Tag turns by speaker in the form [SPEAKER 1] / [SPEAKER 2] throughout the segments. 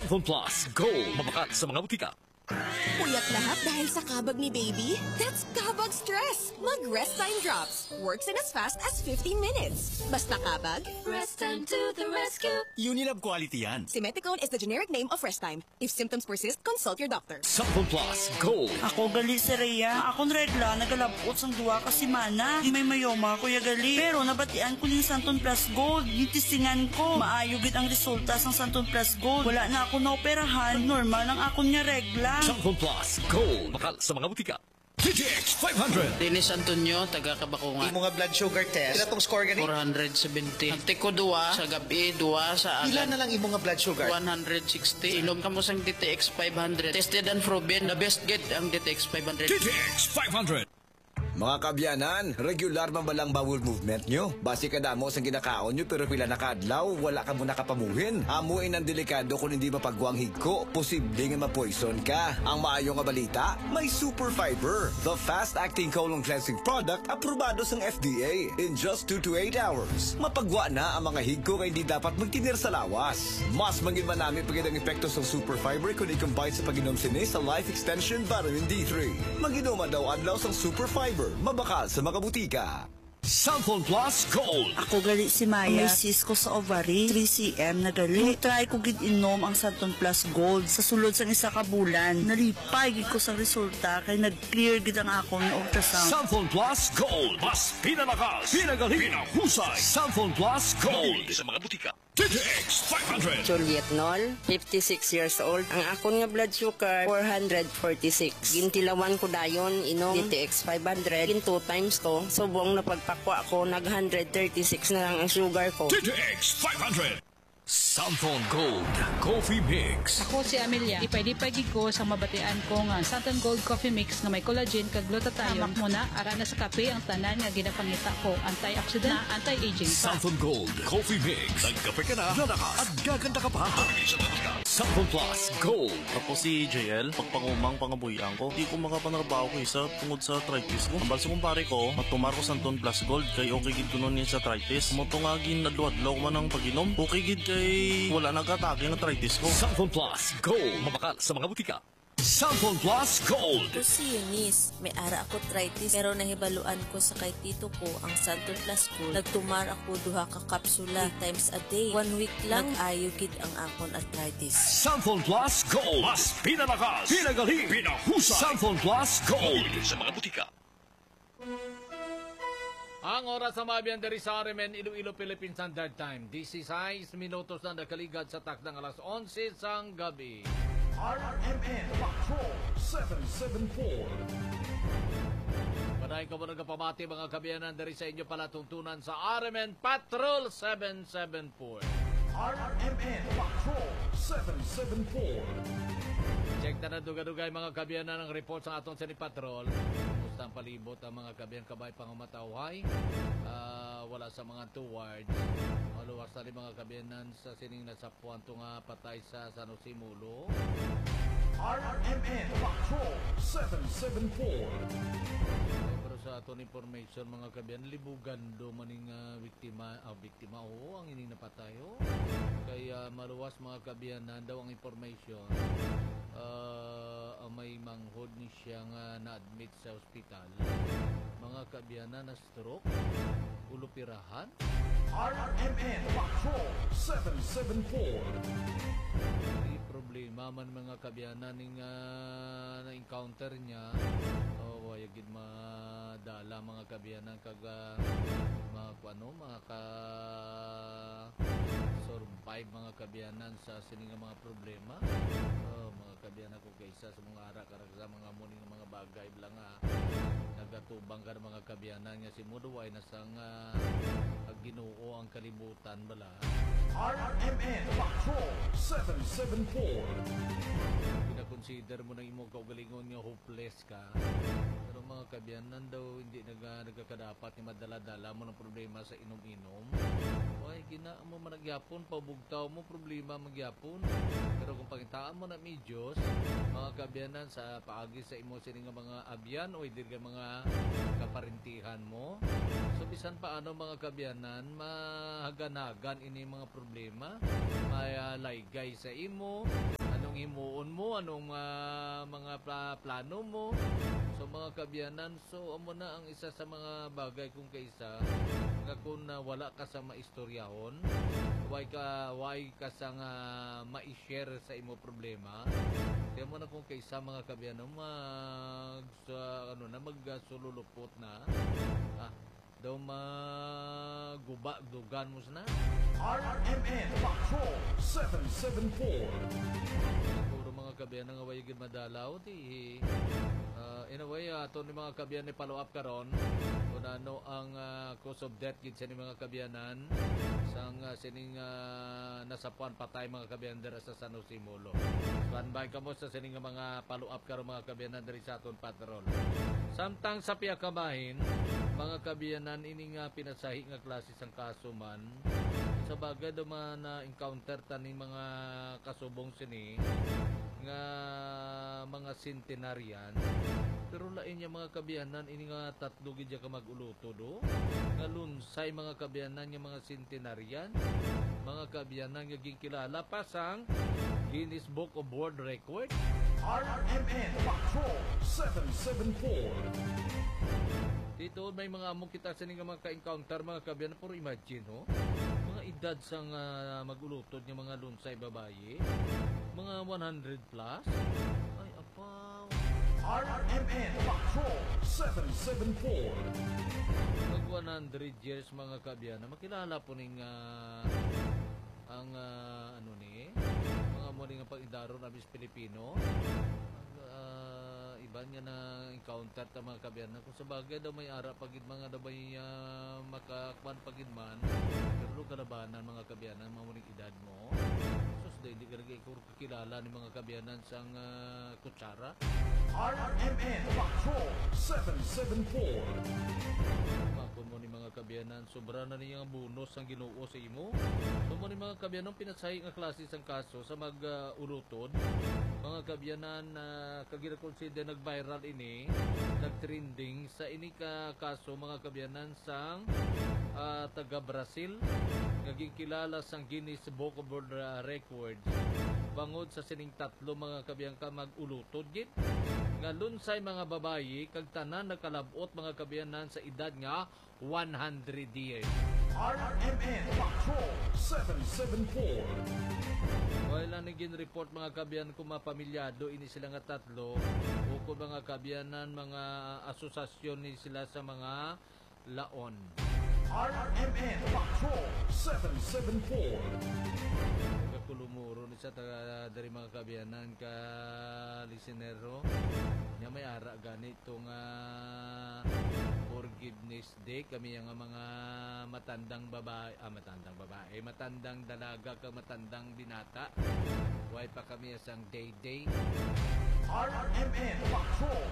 [SPEAKER 1] Cellphone Plus Gold. Mabakat sa mga butika.
[SPEAKER 2] Uyak lahat dahil sa kabag ni baby? That's kabag stress! Mag-Rest Time Drops. Works in as fast as 15 minutes. Basta kabag,
[SPEAKER 3] Rest Time to the rescue.
[SPEAKER 4] Unilab quality yan.
[SPEAKER 2] Simeticone is the generic name of Rest Time. If symptoms persist, consult your doctor.
[SPEAKER 1] Cellphone Plus Gold.
[SPEAKER 5] Ako gali si Rhea. Akong regla, nagalabot sang duwa ka si Mana. Di may mayoma, kuya gali. Pero nabatian ko ng Santon Plus Gold. Gitistingan ko. Maayo gid ang resulta sang Santon Plus Gold. Wala na ako naoperahan. Normal ang akong niya regla.
[SPEAKER 1] Cellphone Plus Gold. Bakal sa mga butika. TTX 500.
[SPEAKER 6] Dennis Antonio, taga Kabakungan.
[SPEAKER 7] Yung mga blood sugar test, ilan tong score gani?
[SPEAKER 6] 470. Nagtiko duwa sa gabi, duwa sa
[SPEAKER 7] Ilan
[SPEAKER 6] agad.
[SPEAKER 7] na lang yung mga blood sugar?
[SPEAKER 6] 160. Ilom ka mo sang DTX 500. Tested and proven. The best get ang DTX 500.
[SPEAKER 1] TTX 500.
[SPEAKER 8] Mga kabyanan, regular man ba lang bowel movement nyo? Basi ka damo sa ginakaon nyo pero pila nakadlaw, wala ka muna kapamuhin. Amuin ang delikado kung hindi mapagwang higko, posibleng mapoison ka. Ang maayo nga balita, may super fiber. The fast-acting colon cleansing product aprobado sa FDA. In just 2 to 8 hours, mapagwa na ang mga higko kaya hindi dapat magtinir sa lawas. Mas mangin man namin pagid ang epekto sa super fiber kung i-combine sa pag-inom sini sa Life Extension Vitamin D3. Mag-inoma daw adlaw sa super fiber. Mabakal sa mga butika.
[SPEAKER 1] Cellphone Plus Gold.
[SPEAKER 5] Ako gali si Maya. May cyst ko sa ovary, 3cm na gali. Try ko gid inom ang Santon Plus Gold. Sa sulod sang isa ka bulan, nalipay gid ko sa resulta kay nag-clear gid ang akong ultrasound.
[SPEAKER 1] Cellphone Plus Gold. Mas pinalakas, pinagaling, pinahusay. Cellphone Plus Gold. Sa mga butika. TTX 500.
[SPEAKER 9] Juliet Nol, 56 years old. Ang akon nga blood sugar, 446. Gintilawan ko dayon, inom DTX 500. Gin 2 times ko. Subong na pagpakwa ko, nag 136 na lang ang sugar ko.
[SPEAKER 1] TTX 500. Cellphone Gold Coffee Mix.
[SPEAKER 10] Ako si Amelia. Ipay-lipay gid ko sa mabatian ko nga Santon Gold Coffee Mix nga may collagen kag glutathione. Tamak mo na ara na sa kape ang tanan nga ginapangita ko. Antioxidant na anti-aging pa.
[SPEAKER 1] Cellphone Gold Coffee Mix. Nagkape ka na, lalakas at gaganda ka pa. Cellphone Plus Gold.
[SPEAKER 4] Ako si JL, pagpangumang pangabuyang ko, di ko makapanarbaho ko isa tungod sa arthritis ko. Ang balsa kong pare ko, matumar ko Santon Plus Gold, kay okay gid ko nun niya sa arthritis. Motungagin adlaw-adlaw ko man ang pag-inom. Okay gid kay wala nagkatake ng arthritis ko.
[SPEAKER 1] Cellphone Plus Gold. Mabakal sa mga butika. Cellphone Plus Gold.
[SPEAKER 3] Ako si Eunice, may ara ako arthritis pero nahibaluan ko sa kay tito ko ang Santon Plus Gold. Nagtumar ako duha ka kapsula 3 times a day. 1 week lang ayo gid ang akon arthritis.
[SPEAKER 1] Cellphone Plus Gold. Mas pinalakas, pinagaling, pinahusay. Cellphone Plus Gold. Sa mga butika.
[SPEAKER 11] Ang oras sa mabiyan dari sa Arimen, Iloilo, Philippine Standard Time. 16 minutos na nakaligad sa takdang alas 11 sang gabi.
[SPEAKER 1] RMN Patrol 774.
[SPEAKER 11] Panay ko mo nagpamati mga kabiyanan dari sa inyo palatuntunan sa RMN Patrol 774.
[SPEAKER 1] RMN Patrol 774.
[SPEAKER 11] Check na dugay-dugay mga kabiyanan ng report sa aton sa ni Patrol. Kumusta ang palibot ang mga kabiyan kabay pangumatawhay. Wala sa mga tuward. Maluwas na mga kabiyanan sa sining nasapuan nga patay sa San Jose Mulo.
[SPEAKER 1] RMN Patrol 774.
[SPEAKER 11] Pero sa aton information mga kabiyan, libugan do maning biktima oo, ang ining napatay oh. Kaya maluwas mga kabiyanan daw ang information. May manghod ni siya nga na-admit sa ospital. Mga kabiyanan na stroke, ulupirahan.
[SPEAKER 1] RMN Patrol 774.
[SPEAKER 11] May problema man mga kabiyanan ning na-encounter niya. Wayagid madala mga kabiyanan kag survive mga kabiyanan sa sining mga problema. Mga kabiyanan ko kaysa sa mga ara-karag sa mga muning mga bagay blang nagatubang ka ng mga kabiyanan nga si Mudo ay nasang Ginoo ang kalibutan bala.
[SPEAKER 1] RMN Patrol 774.
[SPEAKER 11] Pinakonsider mo na imo kaugalingon nga hopeless ka. Pero mga kabiyanan daw hindi nagkakadapat ni madala-dala mo ng problema sa inom-inom. Ay, gina mo managyapon, pabugtaw mo problema magyapon. Pero kung pakitaan mo na medyos, mga kabiyanan sa paagi sa imo sini nga mga abyan o hindi ka mga kaparintihan mo. So bisan paano mga kabiyanan mahaganagan ini mga problema, may laygay sa imo, himuon mo, anong mga plano mo. So mga kabyanan, so amo na ang isa sa mga bagay kung kaisa nga kung wala ka sa maistoryahon, why ka sa nga ma-share sa imo problema. Kaya mo na kung kaisa mga kabyanan magsululupot na daw magubag-dugan mo sana.
[SPEAKER 1] RMN Patrol 774.
[SPEAKER 11] Puro mga kabyan nga way gid madalaw ti in a way ato ni mga kabyan ni follow up karon kung ano ang cause of death gid sa ni mga kabyanan sang sining nasapuan patay mga kabyan dira sa San Jose Molo. Standby kamo sa sining mga follow up karon mga kabyanan diri sa aton patrol. Samtang sa piyakabahin mga kabyanan ini nga pinasahi nga klase sang kaso man sa bagay duman na encounter tani mga kasubong sini nga mga centenarian pero lain niya mga kabyanan ini nga tatlo gid ka maguluto do nga lunsay mga kabyanan nga mga centenarian mga kabyanan nga gikilala pa sang Guinness Book of World Record.
[SPEAKER 1] RMN Patrol 774.
[SPEAKER 11] Dito may mga among kita sa nga mga ka-encounter mga kabyanan pero imagine mga edad sang magulutod nga mga lunsay babaye mga 100 plus ay apaw.
[SPEAKER 1] RMN Patrol 774.
[SPEAKER 11] Mag 100 years mga kabyanan makilala po ning ang ano ni mga mo nga pag-idaro na bis Pilipino iban nga na encounter ta mga kabyanan kung sa bagay daw may ara pagid mga daw may makakwan pagid man pero kalabanan mga kabyanan mga muning edad mo sus dahil hindi ka kakilala ni mga kabyanan sang kutsara.
[SPEAKER 1] RMN Patrol 774.
[SPEAKER 11] Makon mo ni mga kabyanan sobra na niya ang bonus ang Ginoo sa imo. So mo ni mga kabyanan pinasahi nga klase sang kaso sa mag-ulutod mga kabyanan kagina-consider nag-viral ini nag-trending sa ini ka kaso mga kabyanan sang taga Brazil naging kilala sang Guinness Book of World Records bangod sa sining tatlo mga kabyan ka mag-ulutod gid nga lunsay mga babayi kag tanan nakalabot mga kabyanan sa edad nga 100 years.
[SPEAKER 1] RMN Patrol 774.
[SPEAKER 11] Wala naging report mga kabyan kung mapamilyado ini sila nga tatlo o kung mga kabyanan mga asosasyon ni sila sa mga laon.
[SPEAKER 1] RMN Patrol 774.
[SPEAKER 11] Kulumuro ni sa dari mga kabyanan ka listenero nya may ara ganito nga Forgiveness Day kami nga mga matandang dalaga ka matandang binata way pa kami asang day
[SPEAKER 1] RMN Patrol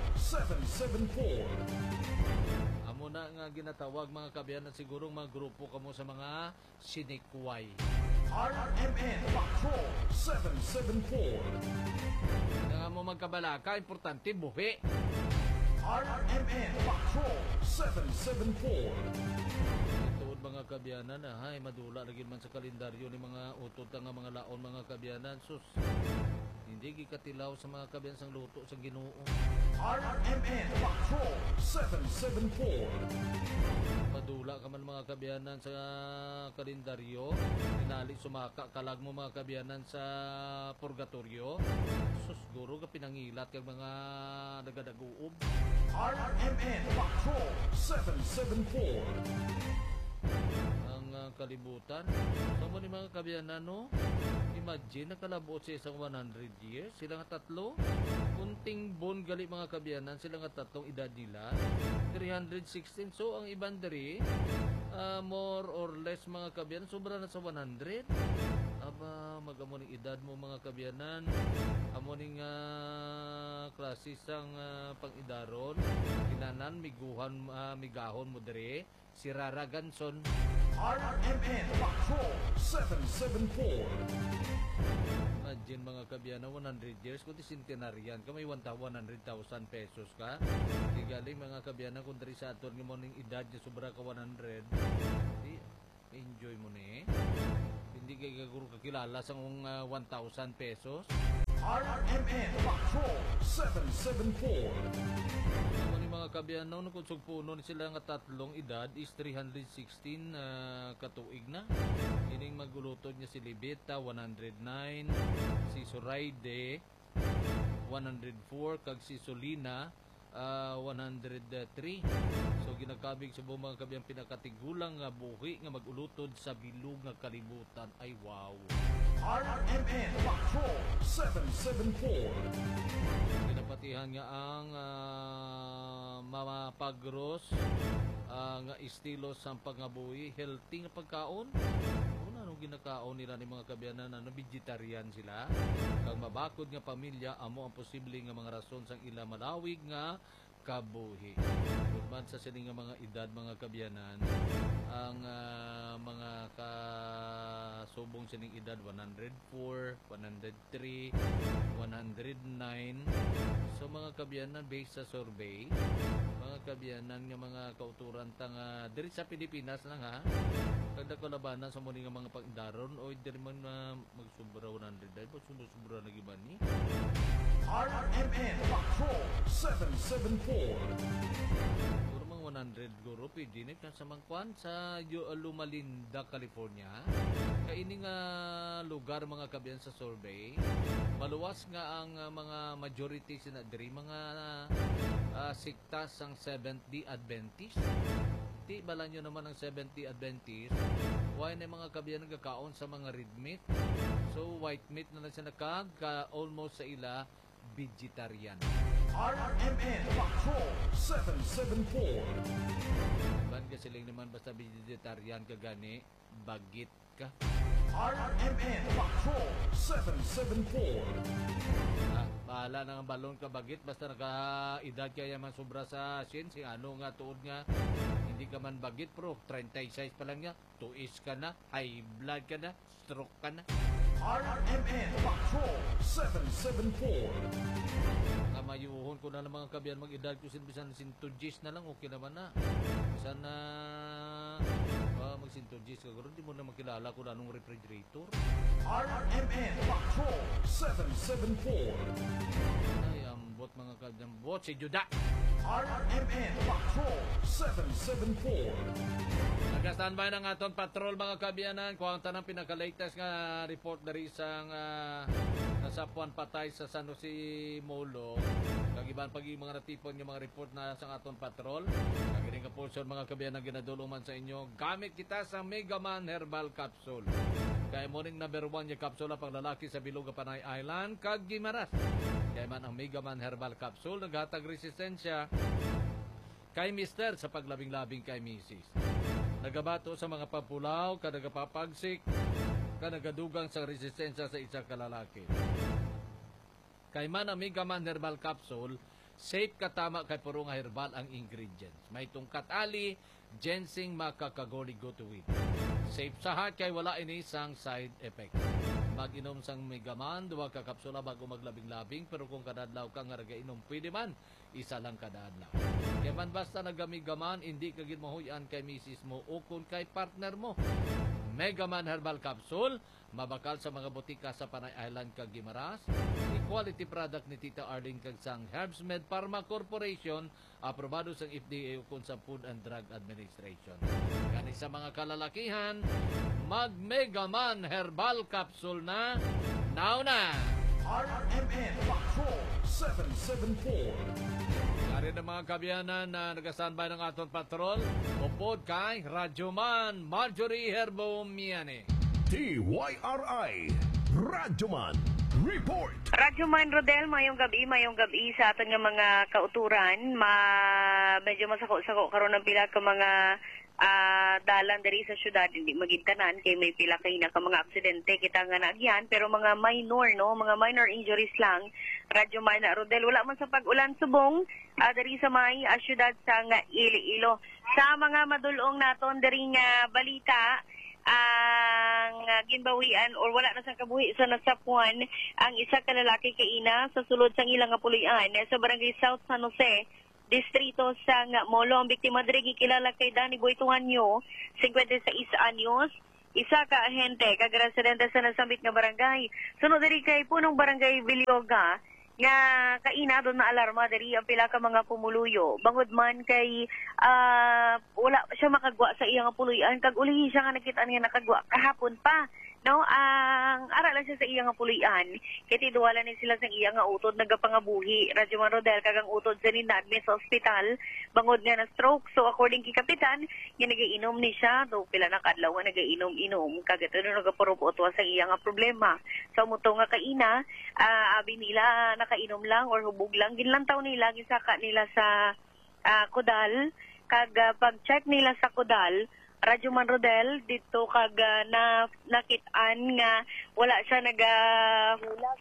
[SPEAKER 1] 774.
[SPEAKER 11] amo na nga ginatawag mga kabyanan sigurong mga grupo kamo sa mga sinikway.
[SPEAKER 1] RMN Patrol 774.
[SPEAKER 11] Nga mo magkabalaka, importante buhi.
[SPEAKER 1] RMN Patrol 774.
[SPEAKER 11] Ituod mga kabyanan ay madula lagi man sa kalendaryo ni mga utod nga mga laon mga kabyanan sus. Hindi gikatilaw sa mga kabyanan sang luto sa Ginoo.
[SPEAKER 1] RMN Patrol 774.
[SPEAKER 11] Padula ka man mga kabyanan sa kalendaryo, tinali sumaka kalag mo mga kabyanan sa purgatorio. Sus guro ka pinangilat kag mga nagadaguob.
[SPEAKER 1] RMN Patrol 774.
[SPEAKER 11] Ang kalibutan. So mo ni mga kabyanan no? Imagine nakalabot sa isang 100 years sila nga tatlo. Kunting bon gali mga kabyanan sila nga tatlong edad nila 316 so ang iban diri more or less mga kabyanan sobra na sa 100 aba magamo ning edad mo mga kabyanan amo ning klase sang pangidaron kinanan migahon mo diri si Rara Ganson.
[SPEAKER 1] RMN Patrol 774.
[SPEAKER 11] Imagine mga kabyanan 100 years kung centenarian ka may 100,000 pesos ka galing mga kabyanan kung dari sa aton ng morning edad niya sobra ka 100 di enjoy mo ni hindi kay gaguro kakilala sa 1,000 pesos.
[SPEAKER 1] RMN Patrol 774.
[SPEAKER 11] Ano ni mga kabiyanaw no kung sugpuno ni sila nga tatlong edad is 316 katuig na. Ining magulutod niya si Libeta 109, si Soraide 104 kag si Solina 103. So ginakabig sa buong mga kabiyang pinakatigulang nga buhi nga magulutod sa bilog nga kalibutan. Ay wow.
[SPEAKER 1] RMN Patrol 774.
[SPEAKER 11] Ginapatihan nga ang Mama Pagros nga estilo sa pangabuhi, healthy nga pagkaon. Ano ginakaon nila ni mga kabyanan na vegetarian sila? Kag mabakod nga pamilya amo ang posible nga mga rason sang ila malawig nga kabuhi. Kung sa sining nga mga edad mga kabyanan, ang mga kasubong sining edad 104, 103, 109. So mga kabyanan based sa survey, mga kabyanan nga mga kauturan tanga diri sa Pilipinas lang ha. Kada ko labanan sa muni nga mga pagdaron o diri man magsubra 100 dai pa subra na giban ni.
[SPEAKER 1] RMN Patrol 774.
[SPEAKER 11] Puro mga 100 guro pwede ni sa mangkwan sa Loma Linda, California. Kaini nga lugar mga kabyan sa survey, maluwas nga ang mga majority sina diri mga siktas ang Seventh-day Adventist. Di bala nyo naman ang Seventh-day Adventist, why na mga kabyan nagkakaon sa mga red meat. So white meat na lang siya almost sa ila vegetarian.
[SPEAKER 1] RMN Patrol 774.
[SPEAKER 11] Ban ka silang naman basta vegetarian ka gani, bagit ka.
[SPEAKER 1] RMN Patrol 774.
[SPEAKER 11] Bahala na ang balon ka bagit basta naka-edad kaya man sobra sa sins. Ano nga tuod nga hindi ka man bagit pro 36 pa lang nga, tuis ka na, high blood ka na, stroke ka na.
[SPEAKER 1] RMN Patrol 774.
[SPEAKER 11] Kamayuhon ko na ng mga kabyan mag-edad ko bisan sintugis na lang okay naman na. Sana mag-sintugis ka garo, di mo na makilala kung anong refrigerator.
[SPEAKER 1] RMN Patrol 774.
[SPEAKER 11] Ay, ambot mga kabyan, bot si Juda.
[SPEAKER 1] RMN Patrol 774.
[SPEAKER 11] Nag-standby ng aton patrol mga kabyanan. Kung ang tanang pinaka-latest nga report dari isang nasapuan patay sa San Jose Molo. Kagiban pag yung mga natipon yung mga report na sa aton patrol. Kagiring kapulson mga kabyanan ginaduluman sa inyo. Gamit kita sa Mega Man Herbal Capsule. Kaya morning number 1 yung kapsula pang lalaki sa Bilog Panay Island, kag Gimaras. Kaya man ang Mega Man Herbal Capsule naghatag resistensya kay Mister sa paglabing-labing kay Mrs. Nagabato sa mga papulaw, kanagapapagsik, kanagadugang sa resistensya sa isa kalalaki. Kay man ang Mega Man Herbal Capsule, safe katama kay puro nga herbal ang ingredients. May tungkat ali, ginseng makakagoli go to it. Safe sahat kay wala ini sang side effect. Mag-inom sang Mega Man, 2 ka kapsula bago maglabing-labing, pero kung kadadlaw ka nga inom, pwede man, isa lang kadadlaw. Kaya man basta nagamiga man, hindi kagid mahuyan kay misis mo o kung kay partner mo. Mega Man Herbal Capsule, mabakal sa mga botika sa Panay Island kag Gimaras. Quality product ni Tita Arlene kag sang Herbsmed Pharma Corporation, aprobado sang FDA ukon sa Food and Drug Administration. Kani sa mga kalalakihan, mag Mega Man Herbal Capsule na now na.
[SPEAKER 1] RMN Patrol 774.
[SPEAKER 11] Dari ng mga kabyanan na nag-standby ng aton patrol, upod kay Radyoman Marjorie Herbo-Miane.
[SPEAKER 1] TYRI Radyoman Report.
[SPEAKER 12] Radyoman Rodel, mayong gabi sa aton nga mga kauturan. Medyo masako-sako karon ng pila ka mga dalan diri sa syudad, hindi magintanan kay may pila kay na ka mga aksidente kita nga naagyan, pero mga minor injuries lang. Radyoman Rodel, wala man sa pag-ulan subong diri sa may syudad sa nga Iloilo. Sa mga madulong naton diri nga balita, ang ginbawian or wala na sa kabuhi sa nasapuan ang isa ka lalaki kay ina sa sulod sang ilang nga puloy-an sa barangay South San Jose, distrito sa Molo. Ang biktima diri gikilala kay Danny Boy Tuanyo, 56 anyos. isa ka ahente kag residente sa nasambit nga barangay. Sunod diri kay punong barangay Villoga nga kaina doon na alarma diri ang pila ka mga pumuluyo. Bangod man kay wala siya makagwa sa iyang puluyan kag uli siya nga nakita niya nakagwa kahapon pa. No, ang ara lang siya sa iyang pulian. Kaya tiduwala ni sila sa iyang utod nagapangabuhi. Radyo Man Rodel kagang utod sa ninadmi sa ospital. Bangod nga na stroke. So according kay kapitan, yung nagainom ni siya. So pila na kadlaw nga nagainom-inom. Kagato na nagaparupotwa sa iyang problema. So muto nga kaina, abi nila nakainom lang or hubog lang. Ginlantaw nila, gisaka nila sa Kudal. Kag pag-check nila sa Kudal, Radyo Man Rodel, dito kag nakitaan nga wala siya nagahulag.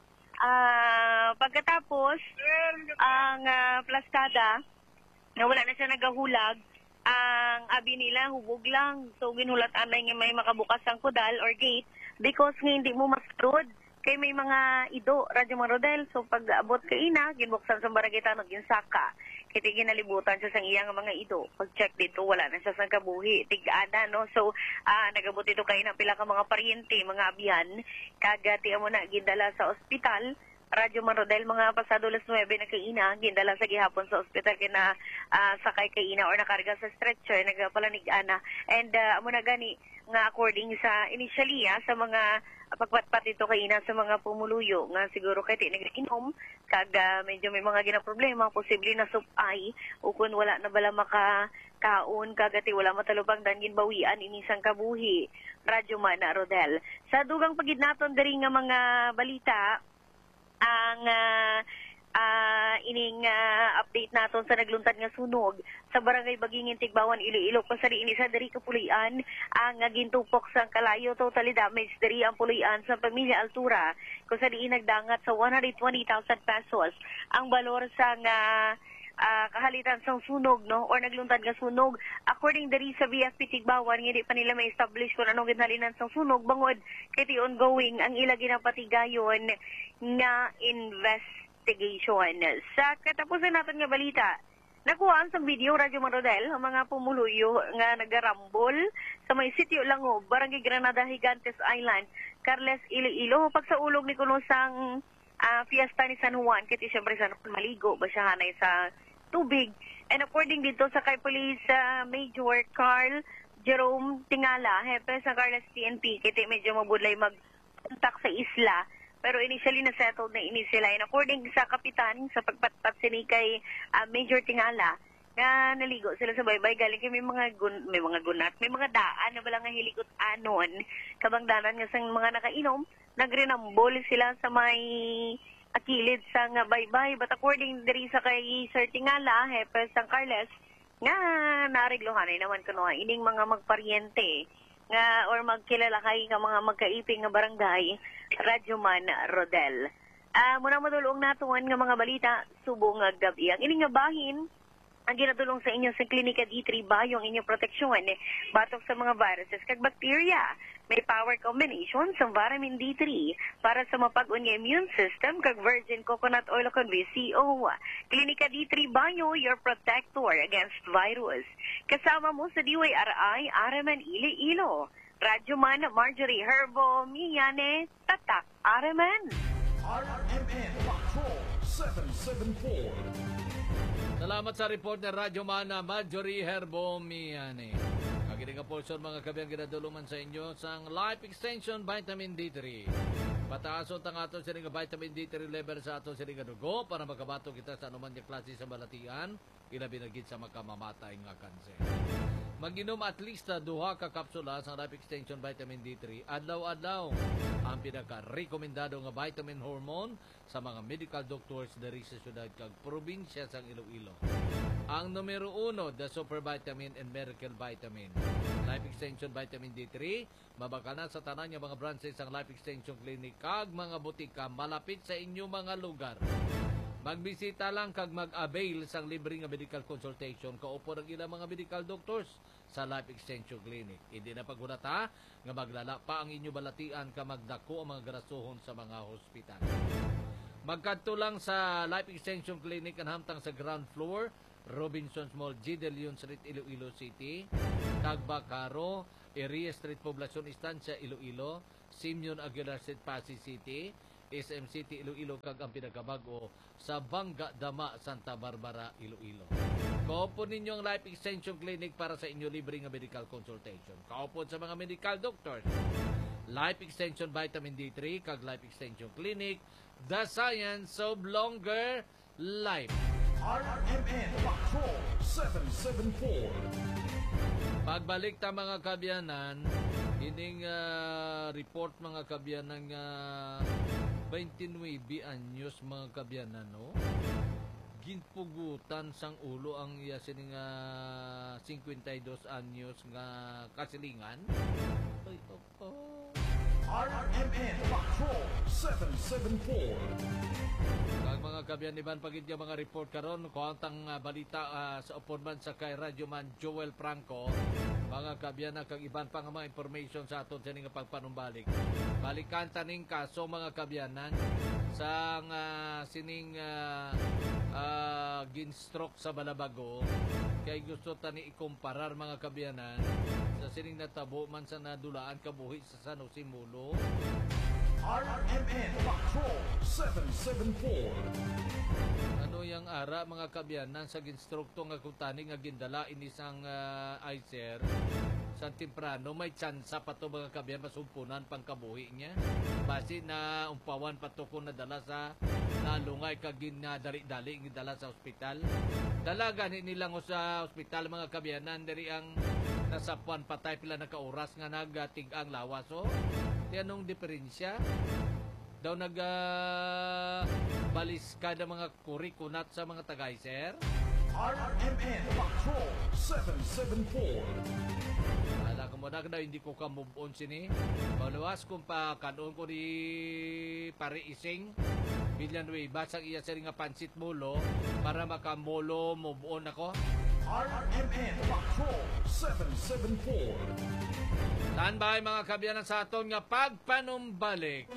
[SPEAKER 12] Pagkatapos, ang plastada, na wala na siya nagahulag, ang abi nila hubog lang. So, ginulat-an na nga may makabukas ang kudal or gate because nga hindi mo masarod. Kay may mga ido, Radyo Man Rodel. So, pag abot ka ina, ginbuksan sa barangay Tanod, ginsaka. Kaya ginalibutan siya sa iyang mga ido. Pag-check dito, wala na siya sa kabuhi. Tig-ana, no? So, nagabot dito kayo ng pila ka mga paryente, mga abyan. Kagati mo na, gindala sa ospital. Radyo Man Rodel, mga pasado las 9 na kaina, gindala sa gihapon sa ospital kina sakay kaina or nakarga sa stretcher, nagpalanig-ana. And amo na gani, nga according sa initially, sa mga pagpatpat ito kaina sa mga pumuluyo nga siguro kay nag-inom kag medyo may mga ginaproblema posible na supay o kung wala na bala makakaon kagati wala matalubang dan ginbawian inisang kabuhi. Radyo Man Rodel. Sa dugang pagidnaton diri nga mga balita ang ining update naton sa nagluntad nga sunog sa barangay Bagingin Tigbawan Iloilo kung sari ini sa diri kapulian ang gintupok sa kalayo totally damage diri ang pulian sa pamilya Altura kung sari nagdangat sa 120,000 pesos ang balor sa kahalitan sa sunog no or nagluntad nga sunog according diri sa VFP Tigbawan hindi pa nila ma-establish kung anong ginhalinan sa sunog bangod kay ongoing ang ila ginapatigayon nga investigation. Sa katapusan natin nga balita, nakuhaan sa video Radyo Man Rodel ang mga pumuluyo nga nagarambol sa may sitio Langob, Barangay Granada, Gigantes Island, Carles Iloilo. Pagsaulog ni kunusang fiesta ni San Juan, kiti siyempre sa maligo, basyahanay sa tubig. And according dito sa kay Police Major Carl Jerome Tingala, hepe sa Carles PNP, kiti medyo mabudlay mag-contact sa isla. Pero initially na-settled na ini sila. And according sa kapitan, sa pagpatpat sini kay Major Tingala, nga naligo sila sa baybay. Galing kay may mga gunat, may mga daan na balang nga hilikot anon. Kabangdanan nga sa mga nakainom, nagrinambol sila sa may akilid sa nga baybay. But according diri sa kay Sir Tingala, hepe San Carles, nga nariglohanay naman kuno ining mga magparyente nga or magkilala kay nga mga magkaiping nga barangay Radyo Man Rodel. Muna madulong natuan nga mga balita subong nga gabi. Ang ining nga bahin ang ginatulong sa inyo sa Klinika D3 ba yung inyong proteksyon batok sa mga viruses kag bacteria. May power combination sa vitamin D3 para sa mapag-on nga immune system kag virgin coconut oil kag VCO. Klinika D3 Bayo, your protector against virus. Kasama mo sa DYRI, RMN Iloilo. Radyo Man, Marjorie Herbo, Miyane, Tatak, RMN.
[SPEAKER 1] RMN Patrol 774.
[SPEAKER 11] Salamat sa report ng Radyo Man na Marjorie Herbo Miyane. Kagiling ka po mga kabiyang ginaduluman sa inyo sa Life Extension Vitamin D3. Pataason tang ato sa nga vitamin D3 level sa ato sa nga dugo para makabato kita sa anuman yung klase sa balatian, ilabi na gid sa makamamatay nga kanser. Mag-inom at least duha ka kapsula sa Life Extension Vitamin D3 adlaw-adlaw. Ang pinaka-rekomendado nga vitamin hormone sa mga medical doctors dari sa syudad kag probinsya sa Iloilo. Ang numero 1, the Super Vitamin and Miracle Vitamin. Life Extension Vitamin D3, mabaka na sa tanan nga mga branches ang Life Extension Clinic kag mga butika malapit sa inyo mga lugar. Magbisita lang kag mag-avail sang libre nga medical consultation kaupo ng ilang mga medical doctors sa Life Extension Clinic. Hindi na paghunata nga maglala pa ang inyo balatian ka magdako ang mga grasuhon sa mga hospital. Magkadto lang sa Life Extension Clinic ang hamtang sa ground floor, Robinsons Mall, G. De Leon Street, Iloilo City, kag Bacaro, Area Street, Poblacion Estancia, Iloilo, Simeon Aguilar Street, Pasig City, SM City, Iloilo, kag ang pinakabago sa Bangga Dama, Santa Barbara, Iloilo. Kaupon ninyo ang Life Extension Clinic para sa inyo libre nga medical consultation. Kaupon sa mga medical doctors. Life Extension Vitamin D3 kag Life Extension Clinic, the science of longer life.
[SPEAKER 1] RMN Patrol 774.
[SPEAKER 11] Pagbalik ta mga kabyanan, ining report mga kabyanan nga 29 anyos mga kabyanan, no? Ginpugutan sang ulo ang iya sining 52 anyos nga kasilingan. Ay,
[SPEAKER 1] RMN Patrol 774.
[SPEAKER 11] Kag mga kabyan iban pagid nga mga report karon kuantang balita sa uponman sa kay Radyo Man Joel Franco. Mga kabyan kag iban pa nga mga information sa aton sa ning pagpanumbalik. Balikan taning kaso mga kabyanan sang sining ginstroke sa Balabago. Kay gusto tani ikumparar mga kabyanan sa sining natabo man sa nadulaan kabuhi sa San Jose Mulo.
[SPEAKER 1] RMN Patrol 774.
[SPEAKER 11] Ano yang ara mga kabyanan sa ginstrukto nga kutani nga gindala inisang ICER sa temprano may tsansa pa to mga kabyan masumpunan pang kabuhi niya basi na umpawan pa to kung nadala sa nalungay kag ginadali-dali gidala sa ospital. Dalagan nilang sa ospital mga kabyanan diri ang nasapuan patay pila na kauras nga nagatig ang lawas. So anong diferensya? Daw balis ka ng mga kurikunat sa mga tagay-sir?
[SPEAKER 1] RMN Patrol 774.
[SPEAKER 11] Ala ko mo na hindi ko ka move on sini. Maluwas kung pa kanon ko ni pare ising Villanueva sang iya sir nga pansit mulo para makamolo move on ako.
[SPEAKER 1] RMN Patrol 774.
[SPEAKER 11] Standby mga kabyanan sa aton nga pagpanumbalik.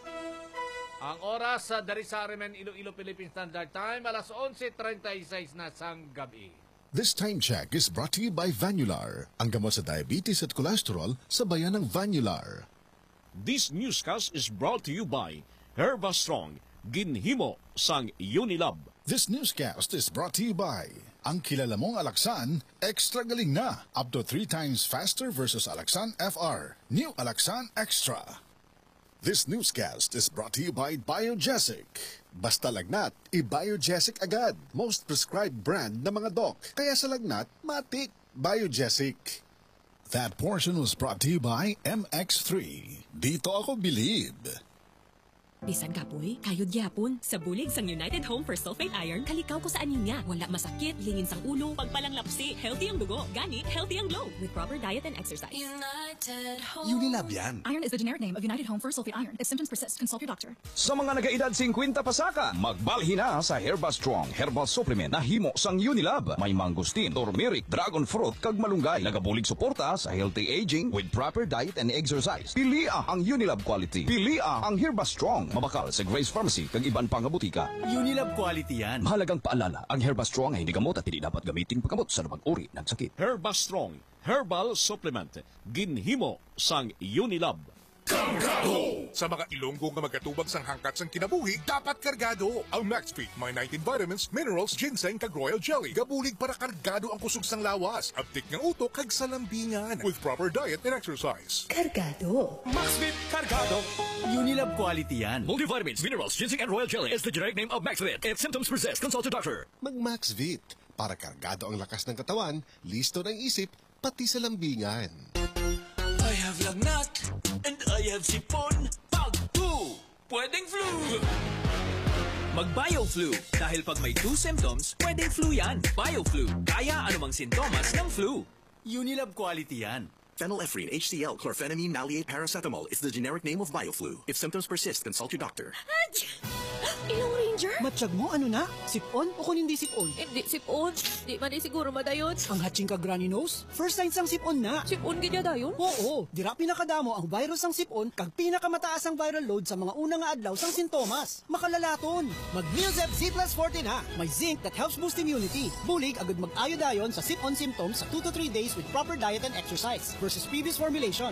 [SPEAKER 11] Ang oras sa dari sa Arimen Iloilo Philippine Standard Time alas 11:36 na sang gabi.
[SPEAKER 13] This time check is brought to you by Vanular, ang gamot sa diabetes at cholesterol sa bayan ng Vanular.
[SPEAKER 1] This newscast is brought to you by Herba Strong, ginhimo sang Unilab.
[SPEAKER 13] This newscast is brought to you by ang kilala mong Alaxan, extra galing na, up to 3 times faster versus Alaxan FR. New Alaxan Extra. This newscast is brought to you by Biogesic. Basta lagnat, i-Biogesic agad. Most prescribed brand na mga doc. Kaya sa lagnat, matik. Biogesic. That portion was brought to you by MX3. Dito ako believe.
[SPEAKER 14] Bisan kapoy, kayod gyapon. Sa bulig sang United Home for Sulfate Iron, kalikaw ko sa aninya. Wala masakit, lingin sang ulo, pagpalang lapsi, healthy ang dugo, ganit, healthy ang glow. With proper diet and exercise.
[SPEAKER 15] United Home.
[SPEAKER 16] Unilab yan.
[SPEAKER 17] Iron is the generic name of United Home for Sulfate Iron. If symptoms persist, consult your doctor.
[SPEAKER 16] Sa mga nagaedad 50 pasaka, magbalhin na sa Herba Strong Herbal Supplement na himo sang Unilab. May mangustin, turmeric, dragon fruit, kag malunggay. Nagabulig suporta sa healthy aging with proper diet and exercise. Pilia ang Unilab quality. Pilia ang Herba Strong. Mabakal sa Grace Pharmacy kag iban pang butika.
[SPEAKER 18] Unilab quality yan.
[SPEAKER 16] Mahalagang paalala, ang Herba Strong ay hindi gamot at hindi dapat gamitin paggamot sa anumang uri ng sakit.
[SPEAKER 1] Herba Strong Herbal Supplement, ginhimo sang Unilab. Kargado! Sa mga Ilonggo nga magatubag sang hangkat sang kinabuhi, dapat kargado. Ang MaxFit may 19 vitamins, minerals, ginseng kag royal jelly. Gabulig para kargado ang kusog sang lawas. Abtik ng utok kag salambingan. With proper diet and exercise.
[SPEAKER 15] Kargado.
[SPEAKER 18] MaxFit Kargado. Unilab quality yan.
[SPEAKER 1] Multivitamins, minerals, ginseng and royal jelly is the generic name of MaxFit. If symptoms persist, consult your doctor.
[SPEAKER 13] Mag-MaxVit. Para kargado ang lakas ng katawan, listo ng isip, pati sa lambingan.
[SPEAKER 18] I have lagnat and I have sipon. Pag 2, pwedeng flu. Mag-BioFlu. Dahil pag may 2 symptoms, pwedeng flu yan. BioFlu. Kaya anumang sintomas ng flu. Unilab quality yan.
[SPEAKER 19] Phenylephrine, HCl, chlorphenamine, maleate, paracetamol is the generic name of BioFlu. If symptoms persist, consult your doctor.
[SPEAKER 15] Ilong
[SPEAKER 2] Ginger?
[SPEAKER 20] Matsyag mo, ano na? Sipon o kung hindi sipon?
[SPEAKER 14] Hindi sipon. Di man di siguro madayon.
[SPEAKER 20] Ang hatching ka granny nose? First sign sang sipon na.
[SPEAKER 14] Sipon gid dayon?
[SPEAKER 20] Oo, dira pinakadamo ang virus sang sipon kag pinakamataas ang viral load sa mga unang nga adlaw sang sintomas. Makalalaton. Mag-Neosep Z Plus Forte na. May zinc that helps boost immunity. Bulig agad mag-ayo dayon sa sipon symptoms sa 2 to 3 days with proper diet and exercise versus previous formulation.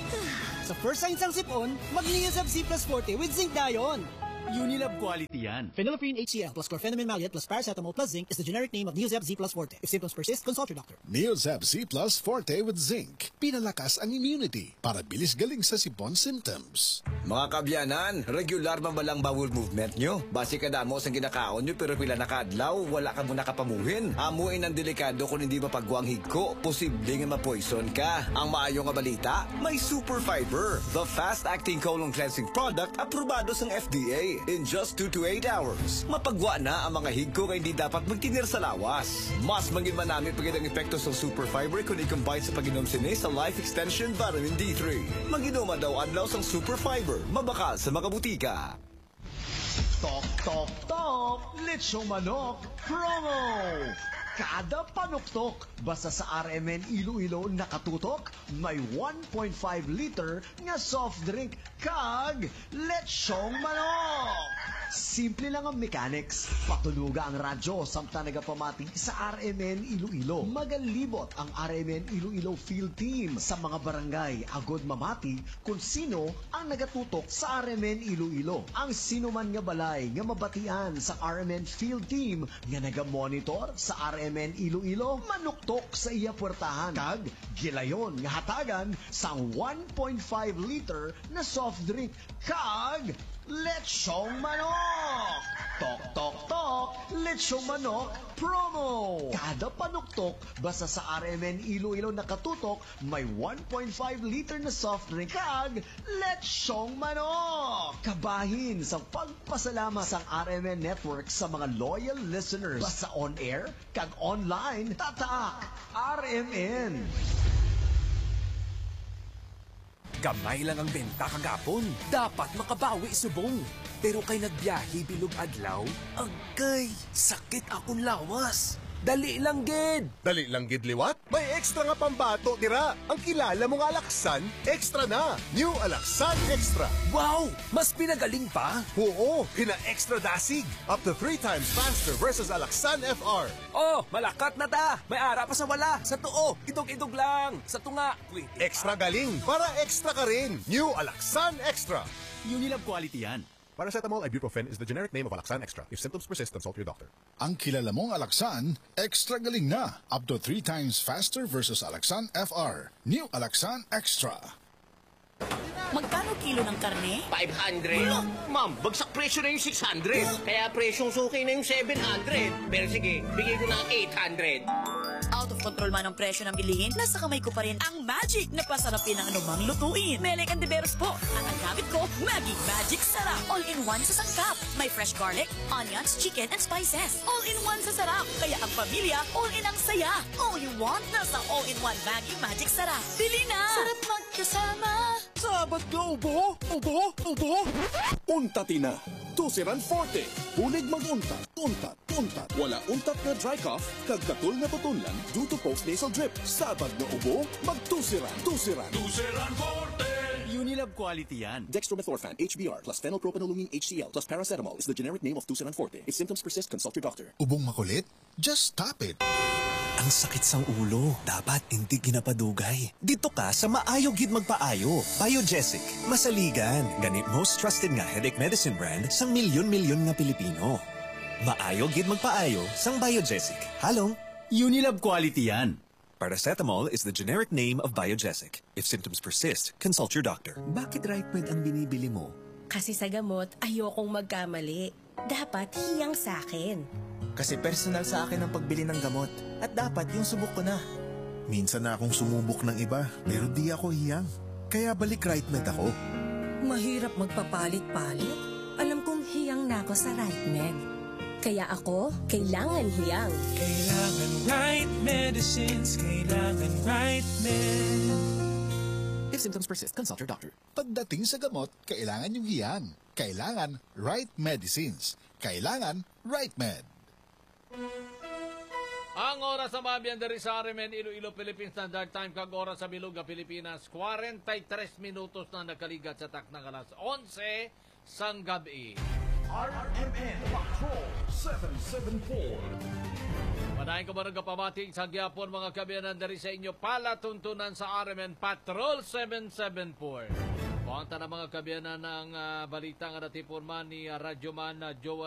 [SPEAKER 20] Sa first sign sang sipon, mag-Neosep Z Plus Forte with zinc dayon.
[SPEAKER 18] Unilab quality yan.
[SPEAKER 20] Phenylephrine HCl plus chlorpheniramine maleate plus paracetamol plus zinc is the generic name of Neosep Z Plus Forte. If symptoms persist, consult your doctor.
[SPEAKER 13] Neosep Z Plus Forte with zinc. Pinalakas ang immunity para bilis galing sa sipon symptoms.
[SPEAKER 8] Mga kabyanan, regular man ba lang bowel movement nyo? Basi kada mo sa ginakaon nyo pero pila nakadlaw, wala ka muna kapamuhin. Amuin ang delikado kung hindi mapagwang higko, posible nga ma-poison ka. Ang maayo nga balita, may Super Fiber, the fast-acting colon cleansing product aprobado sa FDA. In just 2 to 8 hours, mapagwa na ang mga higko nga hindi dapat magtinir sa lawas. Mas mangin man namin pagid ang epekto sa Super Fiber kung i-combine sa pag-inom sini sa Life Extension Vitamin D3. Mag-inoma daw adlaw sang Super Fiber, mabakal sa mga butika.
[SPEAKER 21] Tok, tok, tok! Lechong manok promo! Kada panuktok, basta sa RMN Iloilo nakatutok, may 1.5 liter nga soft drink kag lechong manok! Simple lang ang mechanics. Patuluga ang radyo samtang nagapamati sa RMN Iloilo. Magalibot ang RMN Iloilo Field Team sa mga barangay agod mamati kung sino ang nagatutok sa RMN Iloilo. Ang sino man nga balay nga mabatian sa RMN Field Team nga nagamonitor sa RMN Iloilo manuktok sa iya puwertahan kag gilayon nga hatagan sa 1.5 liter na soft drink kag lechong manok! Tok, tok, tok! Lechong manok promo! Kada panuktok, basta sa RMN Iloilo nakatutok, may 1.5 liter na soft drink kag lechong manok! Kabahin sa pagpasalamat sa RMN Network sa mga loyal listeners. Basta on-air, kag online, tataak! RMN!
[SPEAKER 18] Gamay lang ang benta kagapon. Dapat makabawi subong. Pero kay nagbiyahe bilog adlaw, agay, sakit akong lawas. Dali lang gid.
[SPEAKER 1] Dali lang gid liwat? May extra nga pambato dira. Ang kilala mo nga Alaksan, extra na. New Alaksan Extra.
[SPEAKER 18] Wow! Mas pinagaling pa?
[SPEAKER 1] Oo, pina-extra dasig. Up to 3 times faster versus Alaksan FR.
[SPEAKER 18] Oh, malakat na ta. May ara pa sa wala. Sa tuo, idog-idog lang. Sa tunga,
[SPEAKER 1] extra galing para extra ka rin. New Alaksan Extra.
[SPEAKER 18] Unilab quality yan.
[SPEAKER 1] Paracetamol ibuprofen is the generic name of Alaksan Extra. If symptoms persist, consult your doctor.
[SPEAKER 13] Ang kilala mong Alaksan, extra galing na. Up to 3 times faster versus Alaksan FR. New Alaksan Extra.
[SPEAKER 5] Magkano kilo ng karne?
[SPEAKER 7] 500. Ma'am, bagsak presyo na yung 600. Kaya presyong suki na yung 700. Pero sige, bigay ko na 800.
[SPEAKER 5] Out of control man ang presyo ng bilihin, nasa kamay ko pa rin ang magic na pasarapin ng anumang lutuin. Melek and Diveros po. At ang gamit ko, Maggi Magic Sarap. All-in-one sa sangkap. May fresh garlic, onions, chicken, and spices. All-in-one sa sarap. Kaya ang pamilya, all-in ang saya. All you want, nasa all-in-one Maggi Magic Sarap. Bili na! Sarap magkasama.
[SPEAKER 18] Sabat na ubo! Ubo! Ubo! Untati na! Tusiran Forte! Bulig mag-untat, untat, untat. Wala untat na dry cough, kagdatul na tutunlan due to post-nasal drip. Sabat na ubo, magtusiran, tusiran.
[SPEAKER 21] Tusiran Forte!
[SPEAKER 18] Unilab quality yan.
[SPEAKER 19] Dextromethorphan, HBr, plus phenylpropanolamine HCl, plus paracetamol is the generic name of Tusiran Forte. If symptoms persist, consult your doctor.
[SPEAKER 13] Ubong makulit? Just stop it.
[SPEAKER 22] Ang sakit sang ulo, dapat hindi ginapadugay. Dito ka sa maayo gid magpaayo. Biogesic, masaligan. Ganit most trusted nga headache medicine brand sang milyon-milyon nga Pilipino. Maayo gid magpaayo sang Biogesic. Halong
[SPEAKER 18] Unilab quality yan.
[SPEAKER 22] Paracetamol is the generic name of Biogesic. If symptoms persist, consult your doctor. Bakit RightMed ang binibili mo?
[SPEAKER 23] Kasi sa gamot, ayokong magkamali. Dapat hiyang sa akin.
[SPEAKER 24] Kasi personal sa akin ang pagbili ng gamot. At dapat yung subok ko na.
[SPEAKER 25] Minsan na akong sumubok ng iba, pero di ako hiyang. Kaya balik RightMed ako.
[SPEAKER 23] Mahirap magpapalit-palit. Alam kong hiyang na ako sa RightMed. Kaya ako, kailangan hiyang.
[SPEAKER 26] Kailangan right medicines, kailangan RightMed.
[SPEAKER 19] If symptoms persist, consult your doctor.
[SPEAKER 13] Pagdating sa gamot, kailangan yung hiyang. Kailangan right medicines. Kailangan right med.
[SPEAKER 11] Ang oras sa mabiyan dari sa RMN Iloilo Philippine Standard Time kag oras sa Bilog Pilipinas 43 minutos na nakaligat sa taknang alas 11 sang gabi.
[SPEAKER 21] RMN Patrol 774.
[SPEAKER 11] Panahin ko ba nagkapamating sa gyapon mga kabiyanan dari sa inyo palatuntunan sa RMN Patrol 774. Kuwanta na mga kabiyanan ng balita nga natipon man ni Radyoman Joel